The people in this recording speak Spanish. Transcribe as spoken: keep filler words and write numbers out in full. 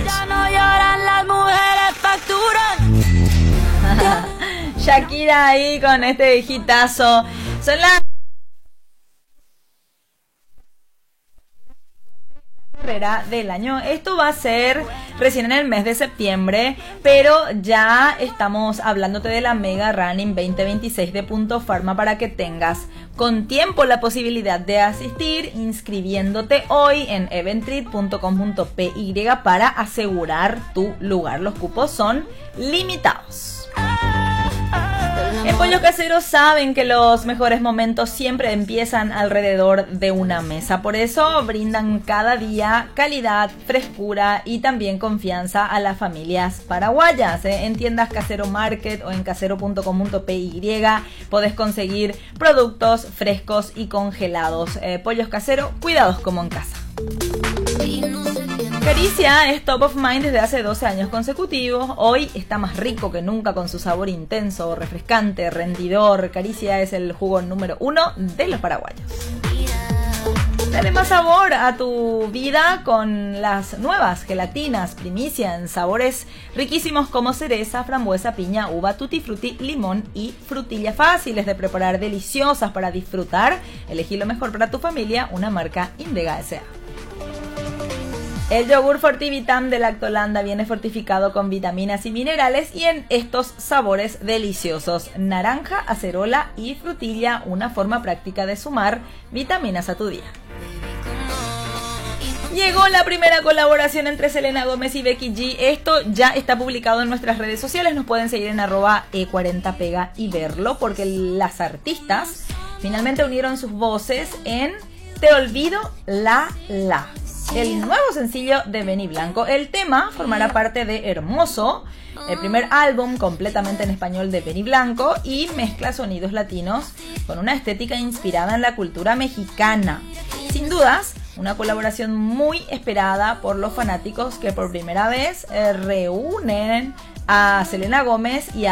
Ya no lloran, las mujeres facturan. Shakira ahí con este hitazo. Son las carrera del año. Esto va a ser recién en el mes de septiembre, pero ya estamos hablándote de la Mega Running veinte veintiséis de Punto Pharma para que tengas con tiempo la posibilidad de asistir inscribiéndote hoy en eventrit punto com punto p y para asegurar tu lugar. Los cupos son limitados. En Pollos Caseros saben que los mejores momentos siempre empiezan alrededor de una mesa. Por eso brindan cada día calidad, frescura y también confianza a las familias paraguayas. ¿eh? En tiendas Casero Market o en casero punto com punto p y podés conseguir productos frescos y congelados. Eh, Pollos Caseros, cuidados como en casa. Caricia es top of mind desde hace doce años consecutivos. Hoy está más rico que nunca con su sabor intenso, refrescante, rendidor. Caricia es el jugo número uno de los paraguayos. Dale más sabor a tu vida con las nuevas gelatinas primicia en sabores riquísimos como cereza, frambuesa, piña, uva, tutti frutti, limón y frutilla. Fáciles de preparar, deliciosas para disfrutar. Elegí lo mejor para tu familia, una marca Indega S A. El yogur Fortivitam de Lactolanda viene fortificado con vitaminas y minerales y en estos sabores deliciosos: naranja, acerola y frutilla, una forma práctica de sumar vitaminas a tu día. Llegó la primera colaboración entre Selena Gómez y Becky G. Esto ya está publicado en nuestras redes sociales. Nos pueden seguir en arroba e cuarenta pega y verlo, porque las artistas finalmente unieron sus voces en Te Olvido La La, el nuevo sencillo de Benny Blanco. El tema formará parte de Hermoso, el primer álbum completamente en español de Benny Blanco, y mezcla sonidos latinos con una estética inspirada en la cultura mexicana. Sin dudas, una colaboración muy esperada por los fanáticos que por primera vez eh, reúnen a Selena Gómez y a